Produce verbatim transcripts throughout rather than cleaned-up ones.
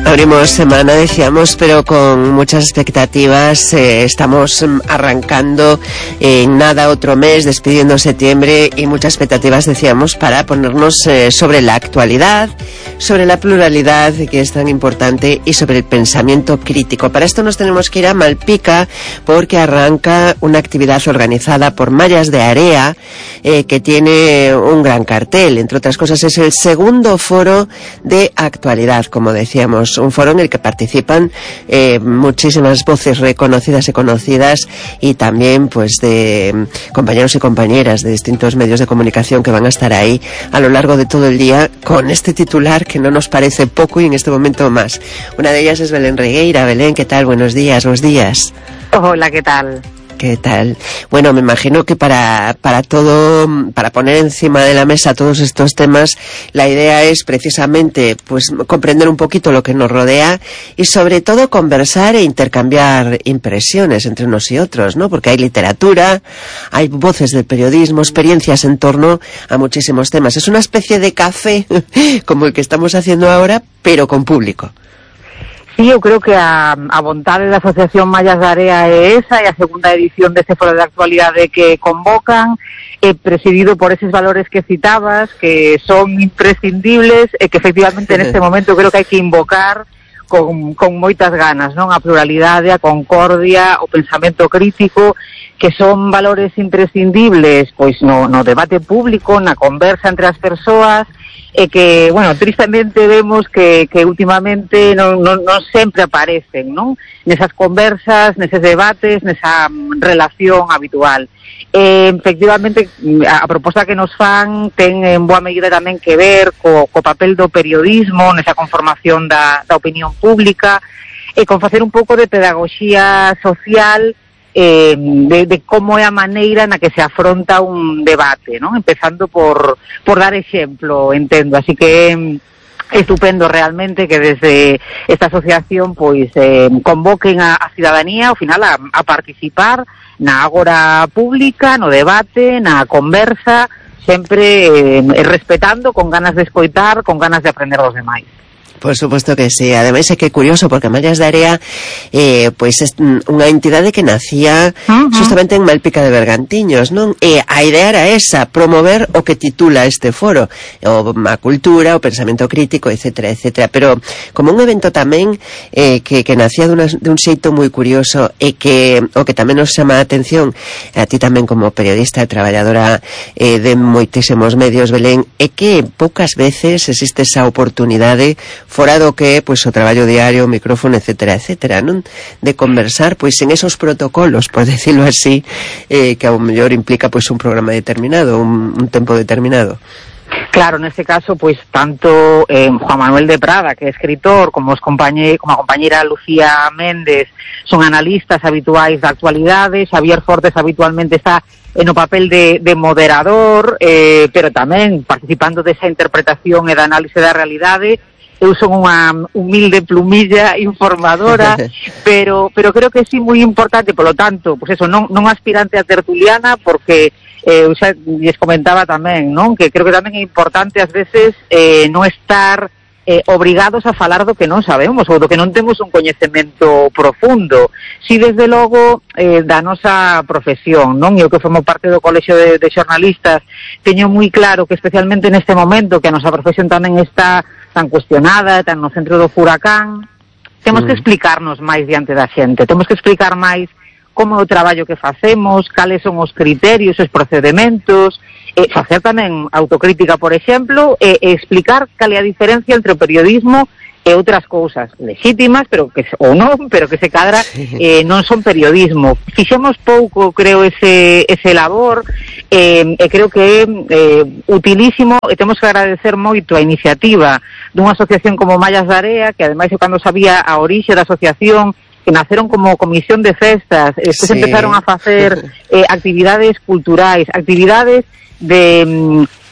Abrimos semana, decíamos, pero con muchas expectativas. Eh, estamos arrancando en nada otro mes, despidiendo septiembre, y muchas expectativas, decíamos, para ponernos eh, sobre la actualidad, sobre la pluralidad, que es tan importante, y sobre el pensamiento crítico. Para esto nos tenemos que ir a Malpica, porque arranca una actividad organizada por Mallas de Area, eh, que tiene un gran cartel. Entre otras cosas, es el segundo foro de actualidad, como decíamos. Un foro en el que participan eh, muchísimas voces reconocidas y conocidas, y también pues de mm, compañeros y compañeras de distintos medios de comunicación que van a estar ahí a lo largo de todo el día con este titular que no nos parece poco, y en este momento más. Una de ellas es Belén Regueira. Belén, ¿qué tal? Buenos días, buenos días. Hola, ¿qué tal? ¿Qué tal? Bueno, me imagino que para, para todo, para poner encima de la mesa todos estos temas, la idea es precisamente, pues, comprender un poquito lo que nos rodea y sobre todo conversar e intercambiar impresiones entre unos y otros, ¿no? Porque hay literatura, hay voces del periodismo, experiencias en torno a muchísimos temas. Es una especie de café como el que estamos haciendo ahora, pero con público. Sí, eu creo que a, a vontade da Asociación Mallas de Area é esa, e a segunda edición deste foro de actualidade que convocan, é presidido por eses valores que citabas, que son imprescindibles e que efectivamente neste momento creo que hai que invocar con, con moitas ganas, non? A pluralidade, a concordia, o pensamento crítico, que son valores imprescindibles pois no, no debate público, na conversa entre as persoas, e que, bueno, tristemente vemos que, que últimamente non, non, non sempre aparecen, non? Nesas conversas, neses debates, nesa relación habitual. Eh, efectivamente, a, a proposta que nos fan ten en boa medida tamén que ver co, co papel do periodismo nesa conformación da, da opinión pública, e con facer un pouco de pedagogía social, Eh, de, de como é a maneira na que se afronta un debate, ¿no? Empezando por, por dar exemplo, entendo. Así que é estupendo realmente que desde esta asociación pois eh, convoquen a, a cidadanía ao final a, a participar na agora pública, no debate, na conversa, sempre eh, respetando, con ganas de escoitar, con ganas de aprender dos demais. Por supuesto que sí. Ademais é que é curioso porque Mallas de Area eh, pois é unha entidade que nacía uh-huh. justamente en Malpica de Bergantiños, non? E a idea era esa, promover o que titula este foro, o a cultura, o pensamento crítico, etcétera, etcétera. Pero como un evento tamén eh, que, que nacía dun un xeito moi curioso, e que o que tamén nos chama a atención a ti tamén como periodista e traballadora eh, de moitísimos medios, Belén, é que poucas veces existe esa oportunidade fora do que, pois, o traballo diario, o micrófono, etcétera, etcétera, non? De conversar, pois, en esos protocolos, por decirlo así, eh, que ao mellor implica, pois, un programa determinado, un, un tempo determinado. Claro, neste caso, pois, tanto eh, Juan Manuel de Prada, que é escritor, como, os compañe, como a compañera Lucía Méndez, son analistas habituais da actualidade. Xavier Fortes habitualmente está no papel de, de moderador, eh, pero tamén participando desa interpretación e da análise da realidade. Eu son unha humilde plumilla informadora, pero pero creo que sí moi importante, polo tanto, pues eso, non non aspirante a tertuliana, porque eh, eu xa lles comentaba tamén, non? Que creo que tamén é importante ás veces eh, non estar eh, obrigados a falar do que non sabemos ou do que non temos un coñecemento profundo. Si desde logo eh, da nosa profesión, non? Eu que formo parte do Colexio de, de Xornalistas teño moi claro que especialmente neste momento que a nosa profesión tamén está tan cuestionada, tan no centro do furacán, temos mm. que explicarnos máis diante da xente, temos que explicar máis como é o traballo que facemos, cales son os criterios, os procedementos, e facer tamén autocrítica, por exemplo, e, e explicar cal é a diferencia entre o periodismo e outras cousas legítimas, pero que ou non, pero que se cadra eh, non son periodismo. Fixemos pouco, creo, ese ese labor, eh, e creo que é eh, utilísimo, e temos que agradecer moito a iniciativa dunha asociación como Mallas de Area, que ademais eu cando sabía a orixe da asociación, que naceron como comisión de festas, despois sí. empezaron a facer eh, actividades culturais, actividades de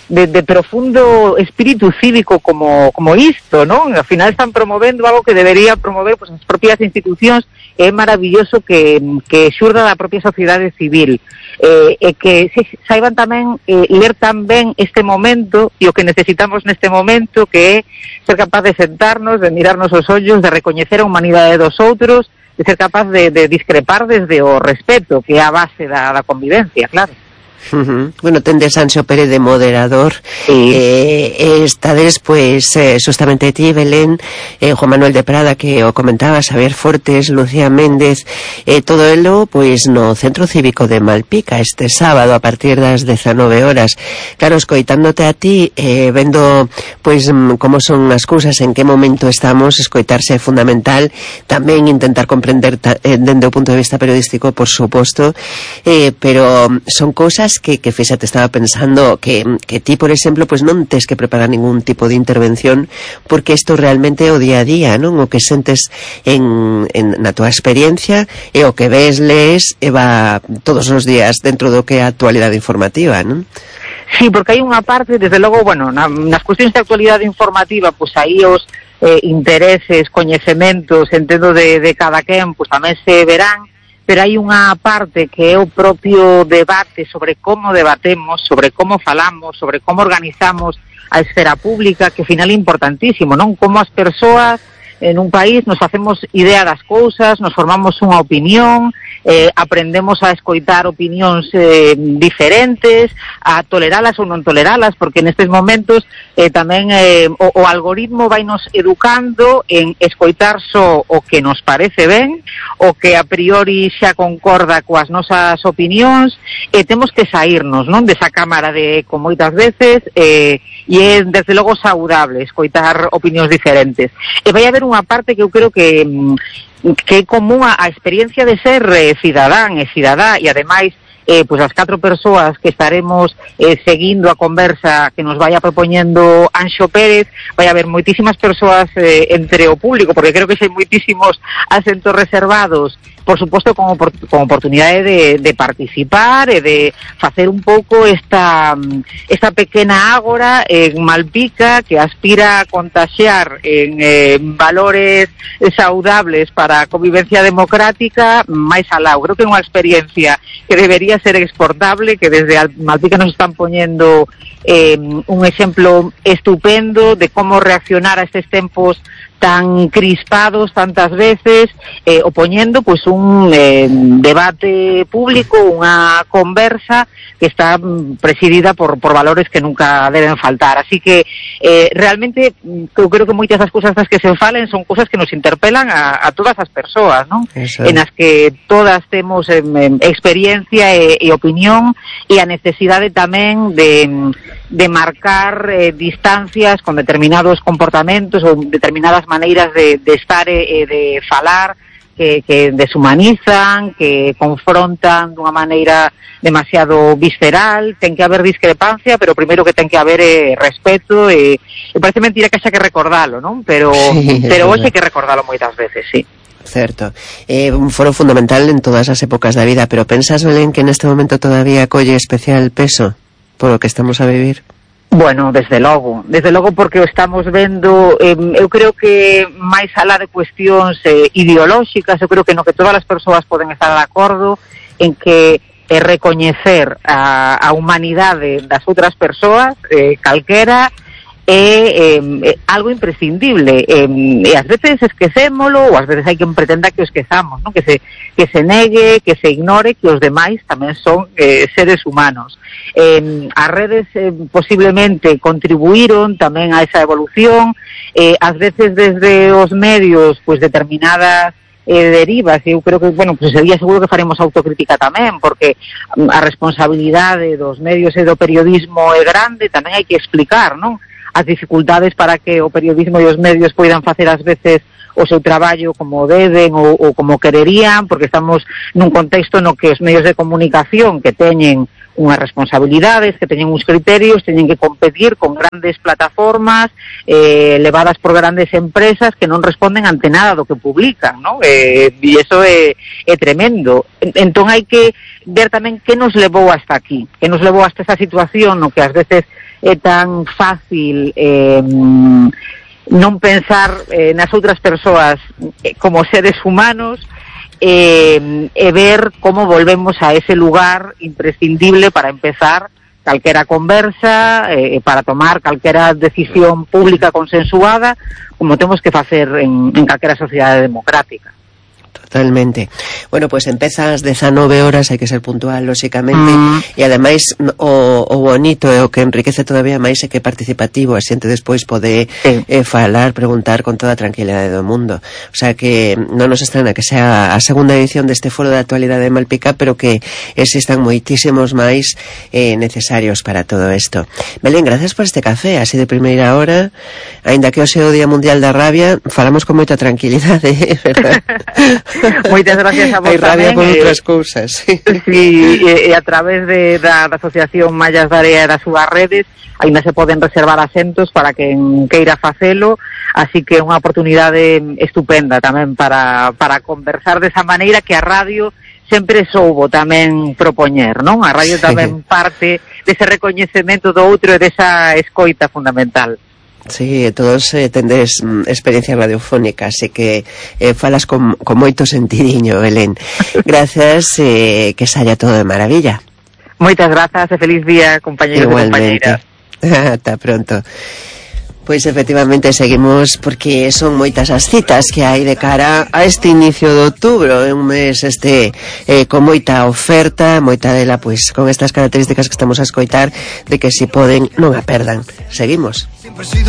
de, de profundo espírito cívico como, como isto, non? Ao final están promovendo algo que debería promover pues, as propias institucións. É maravilloso que, que xurda da propia sociedade civil, eh, e que se, saiban tamén eh, ler tan ben este momento e o que necesitamos neste momento, que é ser capaz de sentarnos, de mirarnos os ollos, de recoñecer a humanidade dos outros, de ser capaz de, de discrepar desde o respeto, que é a base da, da convivencia, claro. Uh-huh. Bueno, tendes Anxo Pérez de moderador, sí. eh, estades, pues, eh, justamente ti, Belén, eh, Juan Manuel de Prada, que o comentaba, Xavier Fortes, Lucía Méndez, eh, todo elo, pues, no Centro Cívico de Malpica, este sábado, a partir das dezanove horas. Claro, escoitándote a ti, eh, vendo, pues, como son as cousas, en que momento estamos, escoitarse é fundamental, tamén intentar comprender ta, eh, dende o punto de vista periodístico, por suposto, eh, pero son cousas que, que fíxate, estaba pensando que, que ti, por exemplo, pues non tes que preparar ningún tipo de intervención, porque isto realmente é o día a día, non? O que sentes en, en na tua experiencia e o que ves, lees e va todos os días dentro do que é a actualidade informativa, non? Sí, porque hai unha parte, desde logo, bueno, na, nas cuestións de actualidade informativa, pues aí os eh, intereses, coñecementos, entendo de, de cada quen, pues tamén se verán, pero hai unha parte que é o propio debate sobre como debatemos, sobre como falamos, sobre como organizamos a esfera pública, que ao final é importantísimo, non? Como as persoas en un país nos facemos idea das cousas, nos formamos unha opinión, eh, aprendemos a escoitar opinións eh, diferentes, a toleralas ou non toleralas, porque nestes momentos eh, tamén eh, o, o algoritmo vai nos educando en escoitar só o que nos parece ben, o que a priori xa concorda coas nosas opinións, e temos que saírnos, non, desa cámara de eco moitas veces, eh, e é desde logo saudable escoitar opinións diferentes. E vai haber unha parte que eu creo que que é común a, a experiencia de ser eh, cidadán e cidadá, e ademais eh, pues as catro persoas que estaremos eh, seguindo a conversa que nos vaya propoñendo Anxo Pérez, vai haber moitísimas persoas eh, entre o público, porque creo que hai moitísimos asentos reservados, por suposto con, opor con oportunidade de, de participar e de facer un pouco esta, esta pequena ágora en Malpica que aspira a contaxiar en eh, valores saudables para a convivencia democrática máis alá. Creo que é unha experiencia que debería ser exportable, que desde Malpica nos están poñendo eh, un exemplo estupendo de como reaccionar a estes tempos tan crispados tantas veces, eh, opoñendo pues un eh, debate público, unha conversa que está presidida por, por valores que nunca deben faltar. Así que eh, realmente eu creo que moitas das cousas das que se falen son cousas que nos interpelan a, a todas as persoas, non? En as que todas temos eh, experiencia e, e opinión, e a necesidade tamén de de marcar eh, distancias con determinados comportamentos ou determinadas maneiras de, de estar e eh, de falar que, que deshumanizan, que confrontan dunha maneira demasiado visceral. Ten que haber discrepancia, pero primeiro que ten que haber eh, respeto, e, e parece mentira que xa que recordalo, non? Pero, sí, pero hoxe hai que recordalo moitas veces, sí. Certo. Eh, un foro fundamental en todas as épocas da vida, pero pensas, Belén, que neste momento todavía colle especial peso por o que estamos a vivir? Bueno, desde logo, desde logo porque o estamos vendo, eh, eu creo que máis alá de cuestións eh, ideolóxicas, eu creo que no que todas as persoas poden estar de acordo en que é recoñecer a, a humanidade das outras persoas, eh, calquera, é eh, algo imprescindible, eh, e ás veces esquecémolo, ou ás veces hai que pretenda que o esquezamos, non? Que se que se negue, que se ignore que os demais tamén son eh, seres humanos. Eh, as redes eh, posiblemente contribuíron tamén a esa evolución, eh, ás veces desde os medios, pues determinadas eh, derivas, e eu creo que, bueno, pues sería seguro que faremos autocrítica tamén, porque a responsabilidade dos medios e do periodismo é grande, tamén hai que explicar, non? As dificultades para que o periodismo e os medios poidan facer ás veces o seu traballo como deben ou, ou como quererían, porque estamos nun contexto no que os medios de comunicación que teñen unhas responsabilidades, que teñen uns criterios, teñen que competir con grandes plataformas eh, levadas por grandes empresas que non responden ante nada do que publican, ¿no? Eh, e iso é, é tremendo. Entón hai que ver tamén que nos levou hasta aquí, que nos levou hasta esa situación no que ás veces é tan fácil eh, non pensar eh, nas outras persoas eh, como seres humanos, eh, e ver como volvemos a ese lugar imprescindible para empezar calquera conversa, eh, para tomar calquera decisión pública consensuada, como temos que facer en, en calquera sociedade democrática. Totalmente. Bueno, pues empeza ás dezanove horas, hai que ser puntual, lóxicamente, mm. e ademais o, o bonito e o que enriquece todavía máis é que é participativo, a xente despois pode sí. eh, falar, preguntar con toda a tranquilidade do mundo. O sea que non nos estrena que sea a segunda edición deste foro de actualidade de Malpica, pero que existan moitísimos máis eh, necesarios para todo isto. Belén, gracias por este café, así de primeira hora, aínda que hoxe é o Día Mundial da Rabia, falamos con moita tranquilidade, verdad? Moitas gracias a vos. Hai rabia tamén, por eh, outras cousas. Sí, e, e a través de, da, da Asociación Mallas da Area e das súas redes ainda se poden reservar asentos para quen queira facelo, así que é unha oportunidade estupenda tamén para, para conversar desa maneira que a radio sempre soubo tamén propoñer, non? A radio tamén parte dese recoñecemento do outro e desa escoita fundamental. Sí, todos eh, tendes mm, experiencia radiofónica, así que eh, falas con, con moito sentidiño, Belén. Gracias, eh, que saia todo de maravilla. Moitas grazas e feliz día, compañeros e compañeiras. Ata pronto. Pois efectivamente seguimos, porque son moitas as citas que hai de cara a este inicio de outubro, é un mes este eh, con moita oferta, moita dela pois con estas características que estamos a escoitar, de que si poden non a perdan. Seguimos.